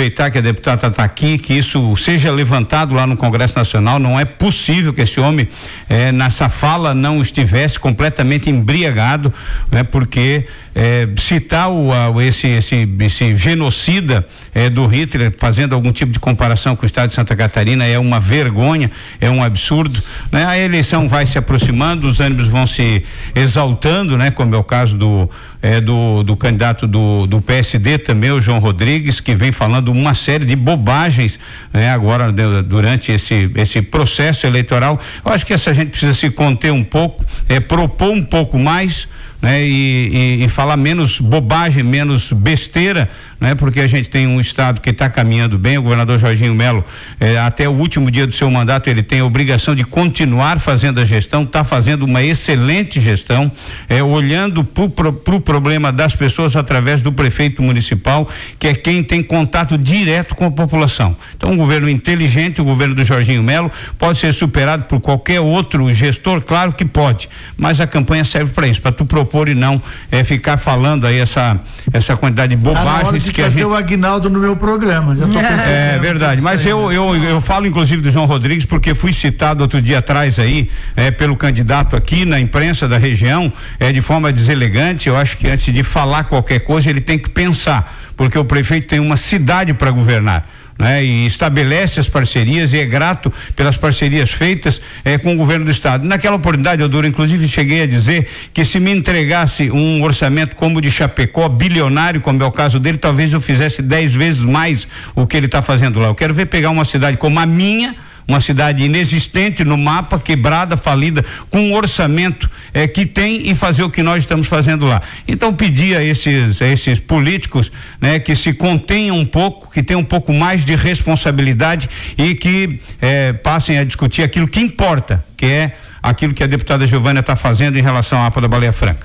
aproveitar que a deputada está aqui, que isso seja levantado lá no Congresso Nacional. Não é possível que esse homem nessa fala não estivesse completamente embriagado, né? Porque citar esse genocida do Hitler, fazendo algum tipo de comparação com o estado de Santa Catarina, é uma vergonha, é um absurdo, né? A eleição vai se aproximando, os ânimos vão se exaltando, né? Como é o caso do candidato do PSD também, o João Rodrigues, que vem falando uma série de bobagens, né? Agora, durante esse processo eleitoral. Eu acho que essa gente precisa se conter um pouco, propor um pouco mais, né? E falar menos bobagem, menos besteira, né? Porque a gente tem um estado que está caminhando bem. O governador Jorginho Melo, até o último dia do seu mandato, ele tem a obrigação de continuar fazendo a gestão, está fazendo uma excelente gestão, olhando pro problema das pessoas através do prefeito municipal, que é quem tem contato direto com a população. Então, um governo inteligente, o governo do Jorginho Melo, pode ser superado por qualquer outro gestor, claro que pode, mas a campanha serve para isso, para tu propor e não ficar falando aí essa quantidade de bobagens que a gente... o Aguinaldo no meu programa, já tô pensando. É verdade, mas eu falo inclusive do João Rodrigues, porque fui citado outro dia atrás aí, pelo candidato aqui na imprensa da região, de forma deselegante. Eu acho que antes de falar qualquer coisa ele tem que pensar, porque o prefeito tem uma cidade para governar, né? E estabelece as parcerias e é grato pelas parcerias feitas com o governo do estado. Naquela oportunidade, Odoro, inclusive cheguei a dizer que se me entregasse um orçamento como o de Chapecó, bilionário, como é o caso dele, talvez eu fizesse 10 vezes mais o que ele está fazendo lá. Eu quero ver pegar uma cidade como a minha, uma cidade inexistente no mapa, quebrada, falida, com um orçamento que tem, e fazer o que nós estamos fazendo lá. Então, pedir a esses políticos, né, que se contenham um pouco, que tenham um pouco mais de responsabilidade e que passem a discutir aquilo que importa, que é aquilo que a deputada Giovânia está fazendo em relação à APA da Baleia Franca.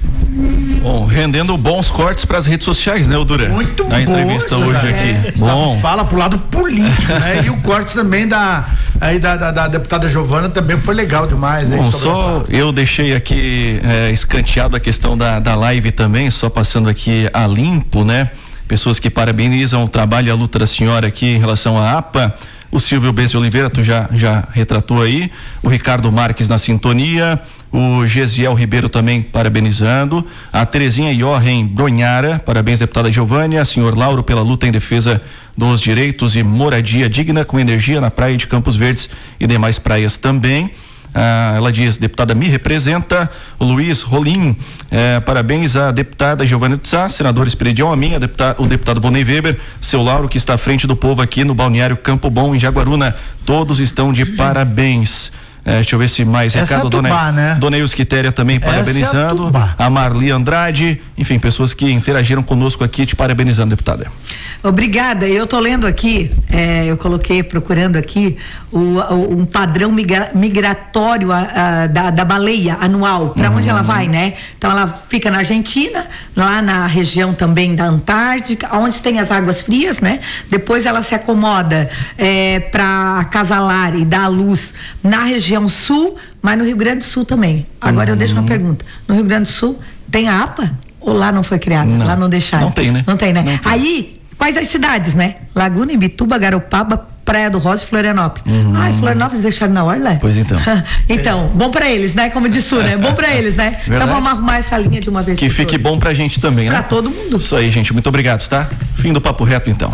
Bom, rendendo bons cortes para as redes sociais, né, Odura? Muito bom. Na entrevista hoje aqui. Bom. Fala pro lado político, né? E o corte também da deputada Giovana também foi legal demais. Bom, só eu deixei aqui escanteado a questão da live também, só passando aqui a limpo, né? Pessoas que parabenizam o trabalho e a luta da senhora aqui em relação à APA. O Silvio Bez de Oliveira, tu já retratou aí. O Ricardo Marques na sintonia. O Gesiel Ribeiro também parabenizando. A Terezinha Jochen Bronhara, parabéns, deputada Giovânia. Senhor Lauro, pela luta em defesa dos direitos e moradia digna com energia na praia de Campos Verdes e demais praias também. Ela diz: deputada me representa. O Luiz Rolim, parabéns à deputada Giovânia Tsá, senador Esperidião, a mim, o deputado Vonei Weber, seu Lauro, que está à frente do povo aqui no balneário Campo Bom, em Jaguaruna. Todos estão de parabéns. Deixa eu ver se mais recado. Dona Eusquitéria também parabenizando. A Marli Andrade, enfim, pessoas que interagiram conosco aqui te parabenizando, deputada. Obrigada. Eu tô lendo aqui, eu coloquei, procurando aqui um padrão migratório da baleia anual, para onde ela vai, né? Então ela fica na Argentina, lá na região também da Antártica, onde tem as águas frias, né? Depois ela se acomoda para acasalar e dar à luz na região sul, mas no Rio Grande do Sul também. Agora eu deixo uma pergunta: no Rio Grande do Sul tem a APA? Ou lá não foi criada? Não, lá não deixaram? Não tem, né? Não tem, né? Não tem. Aí, quais as cidades, né? Laguna, Imbituba, Garopaba, Praia do Rosa e Florianópolis. Florianópolis deixaram na orla? Pois então. Então, bom pra eles, né? Como disse o, né? Bom pra eles, né? Verdade. Então vamos arrumar essa linha de uma vez. Que fique bom pra gente também, né? Pra todo mundo. Isso aí, gente. Muito obrigado, tá? Fim do Papo Reto, então.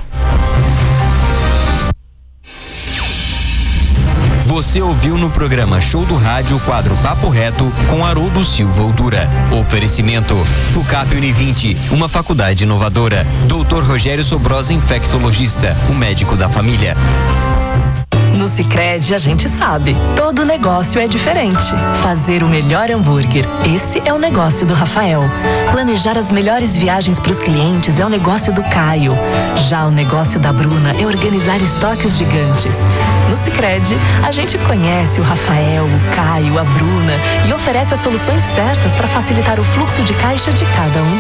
Você ouviu no programa Show do Rádio o quadro Papo Reto com Haroldo Silva Oldura. Oferecimento FUCAP Univinte, uma faculdade inovadora. Dr. Rogério Sobrosa, infectologista, o médico da família. No Sicredi a gente sabe, todo negócio é diferente. Fazer o melhor hambúrguer, esse é o negócio do Rafael. Planejar as melhores viagens para os clientes é o negócio do Caio. Já o negócio da Bruna é organizar estoques gigantes. No Sicredi, a gente conhece o Rafael, o Caio, a Bruna e oferece as soluções certas para facilitar o fluxo de caixa de cada um.